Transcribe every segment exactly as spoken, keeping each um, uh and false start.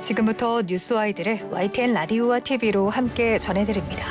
지금부터 뉴스와이드를 와이티엔 라디오와 티비로 함께 전해드립니다.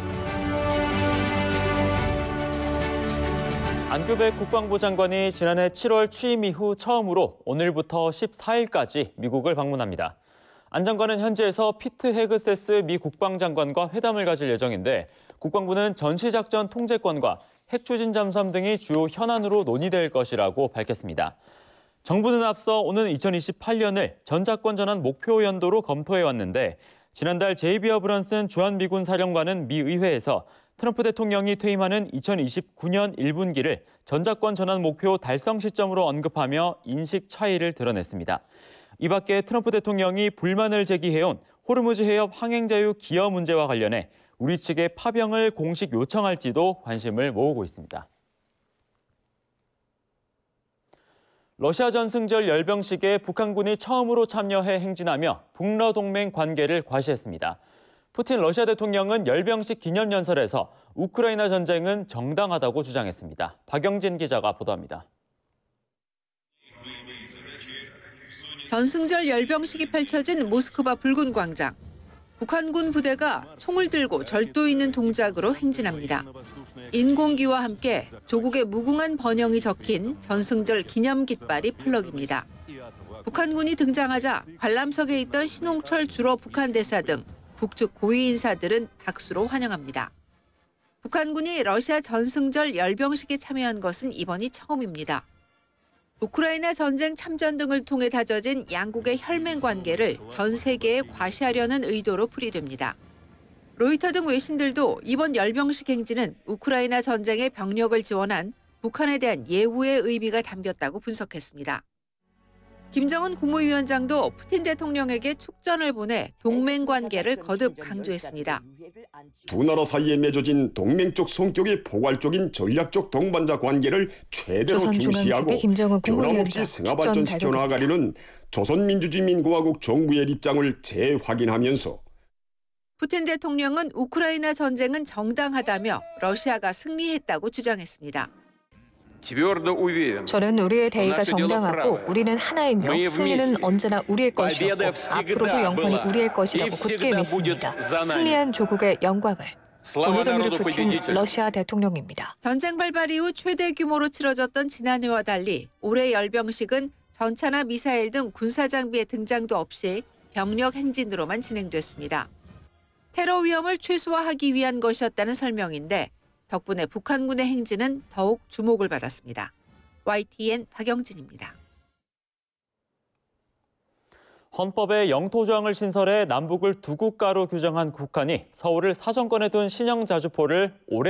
안규백 국방부 장관이 지난해 칠월 취임 이후 처음으로 오늘부터 십사일까지 미국을 방문합니다. 안 장관은 현지에서 피트 헤그세스 미 국방장관과 회담을 가질 예정인데 국방부는 전시작전 통제권과 핵추진 잠수함 등이 주요 현안으로 논의될 것이라고 밝혔습니다. 정부는 앞서 오는 이천이십팔 년을 전작권 전환 목표 연도로 검토해왔는데 지난달 제이비 어브런슨 주한미군 사령관은 미 의회에서 트럼프 대통령이 퇴임하는 이천이십구 년 일 분기를 전작권 전환 목표 달성 시점으로 언급하며 인식 차이를 드러냈습니다. 이 밖에 트럼프 대통령이 불만을 제기해온 호르무즈 해협 항행자유 기여 문제와 관련해 우리 측에 파병을 공식 요청할지도 관심을 모으고 있습니다. 러시아 전승절 열병식에 북한군이 처음으로 참여해 행진하며 북러 동맹 관계를 과시했습니다. 푸틴 러시아 대통령은 열병식 기념연설에서 우크라이나 전쟁은 정당하다고 주장했습니다. 박영진 기자가 보도합니다. 전승절 열병식이 펼쳐진 모스크바 붉은 광장. 북한군 부대가 총을 들고 절도 있는 동작으로 행진합니다. 인공기와 함께 조국의 무궁한 번영이 적힌 전승절 기념 깃발이 플럭입니다. 북한군이 등장하자 관람석에 있던 신홍철 주로 북한 대사 등 북측 고위 인사들은 박수로 환영합니다. 북한군이 러시아 전승절 열병식에 참여한 것은 이번이 처음입니다. 우크라이나 전쟁 참전 등을 통해 다져진 양국의 혈맹 관계를 전 세계에 과시하려는 의도로 풀이됩니다. 로이터 등 외신들도 이번 열병식 행진은 우크라이나 전쟁에 병력을 지원한 북한에 대한 예우의 의미가 담겼다고 분석했습니다. 김정은 국무위원장도 푸틴 대통령에게 축전을 보내 동맹 관계를 거듭 강조했습니다. 두 나라 사이에 맺어진 동맹적 성격의 포괄적인 전략적 동반자 관계를 최대로 중시하고 변함없이 승하발전시켜 나가려는 조선민주주의민공화국 정부의 입장을 재확인하면서 푸틴 대통령은 우크라이나 전쟁은 정당하다며 러시아가 승리했다고 주장했습니다. 저는 우리의 대의가 정당하고 우리는 하나이며 승리는 언제나 우리의 것이었고 앞으로도 영원히 우리의 것이라고 굳게 믿습니다. 승리한 조국의 영광을. 볼로디미르 푸틴 러시아 대통령입니다. 전쟁 발발 이후 최대 규모로 치러졌던 지난해와 달리 올해 열병식은 전차나 미사일 등 군사 장비의 등장도 없이 병력 행진으로만 진행됐습니다. 테러 위험을 최소화하기 위한 것이었다는 설명인데 덕분에 북한군의 행진은 더욱 주목을 받았습니다. 와이티엔 박영진입니다. 헌법에 영토 조항을 신설해 남북을 두 국가로 규정한 북한이 서울을 사정권에 둔 신형 자주포를 올해